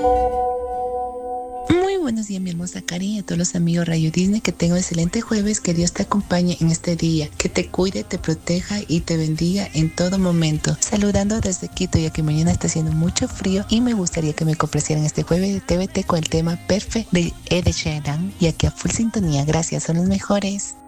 Muy buenos días, mi hermosa Cari, y a todos los amigos Rayo Disney. Que tenga un excelente jueves, que Dios te acompañe en este día, que te cuide, te proteja y te bendiga en todo momento. Saludando desde Quito, ya que mañana está haciendo mucho frío y me gustaría que me complacieran este jueves de TVT con el tema Perfect de Ed Sheeran, y aquí a full sintonía. Gracias, son los mejores.